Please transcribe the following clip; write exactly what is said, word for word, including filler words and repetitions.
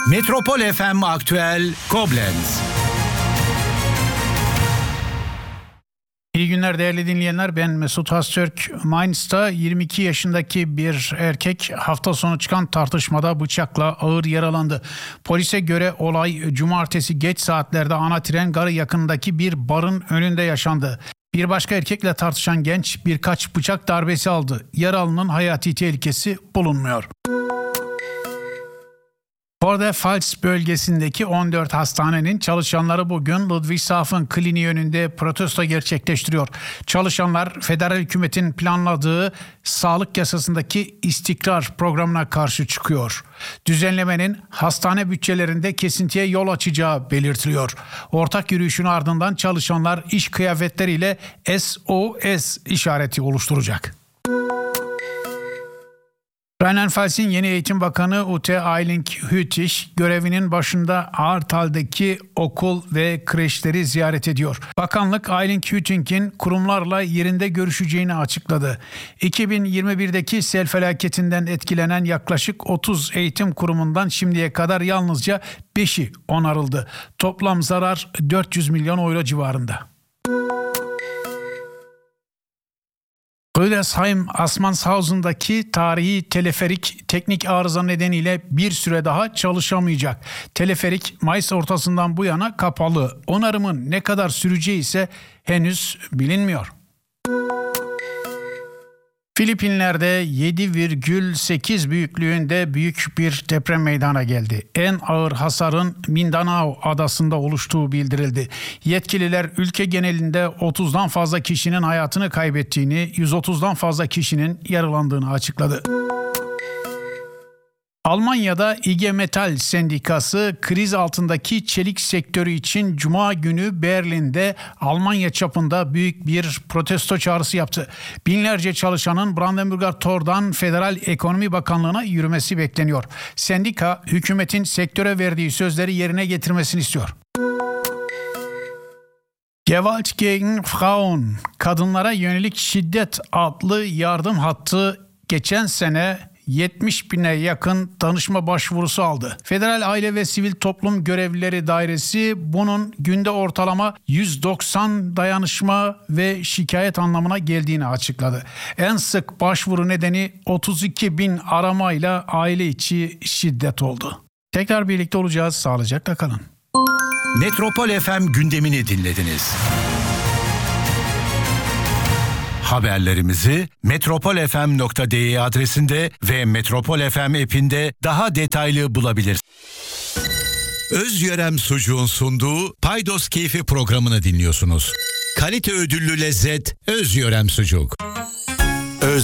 Metropol F M Aktüel Koblenz. İyi günler değerli dinleyenler, ben Mesut Haztürk. Mainz'ta yirmi iki yaşındaki bir erkek hafta sonu çıkan tartışmada bıçakla ağır yaralandı. Polise göre olay cumartesi geç saatlerde ana tren garı yakınındaki bir barın önünde yaşandı. Bir başka erkekle tartışan genç birkaç bıçak darbesi aldı. Yaralının hayati tehlikesi bulunmuyor. Vorderpfalz bölgesindeki on dört hastanenin çalışanları bugün Ludwigshafen kliniği önünde protesto gerçekleştiriyor. Çalışanlar federal hükümetin planladığı sağlık yasasındaki istikrar programına karşı çıkıyor. Düzenlemenin hastane bütçelerinde kesintiye yol açacağı belirtiliyor. Ortak yürüyüşün ardından çalışanlar iş kıyafetleriyle S O S işareti oluşturacak. Rheinland-Pfalz'in yeni Eğitim Bakanı Ute Eiling-Hüttich görevinin başında Ahrtal'daki okul ve kreşleri ziyaret ediyor. Bakanlık Eiling-Hüttich'in kurumlarla yerinde görüşeceğini açıkladı. iki bin yirmi birdeki sel felaketinden etkilenen yaklaşık otuz eğitim kurumundan şimdiye kadar yalnızca beşi onarıldı. Toplam zarar dört yüz milyon euro civarında. Rüdesheim Assmannshausen'daki tarihi teleferik teknik arıza nedeniyle bir süre daha çalışamayacak. Teleferik Mayıs ortasından bu yana kapalı. Onarımın ne kadar süreceği ise henüz bilinmiyor. Filipinler'de yedi virgül sekiz büyüklüğünde büyük bir deprem meydana geldi. En ağır hasarın Mindanao adasında oluştuğu bildirildi. Yetkililer ülke genelinde otuzdan fazla kişinin hayatını kaybettiğini, yüz otuzdan fazla kişinin yaralandığını açıkladı. Almanya'da İ G Metall Sendikası kriz altındaki çelik sektörü için Cuma günü Berlin'de Almanya çapında büyük bir protesto çağrısı yaptı. Binlerce çalışanın Brandenburger Tor'dan Federal Ekonomi Bakanlığı'na yürümesi bekleniyor. Sendika hükümetin sektöre verdiği sözleri yerine getirmesini istiyor. Gewalt gegen Frauen, kadınlara yönelik şiddet adlı yardım hattı geçen sene yetmiş bine yakın danışma başvurusu aldı. Federal Aile ve Sivil Toplum Görevlileri Dairesi bunun günde ortalama yüz doksan dayanışma ve şikayet anlamına geldiğini açıkladı. En sık başvuru nedeni otuz iki bin aramayla aile içi şiddet oldu. Tekrar birlikte olacağız. Sağlıcakla kalın. Metropol F M gündemini dinlediniz. Haberlerimizi metropol f m nokta d e adresinde ve Metropol F M app'inde daha detaylı bulabilirsiniz. Özyörem Sucuğun sunduğu Paydos Keyfi programını dinliyorsunuz. Kalite ödüllü lezzet Özyörem Sucuk.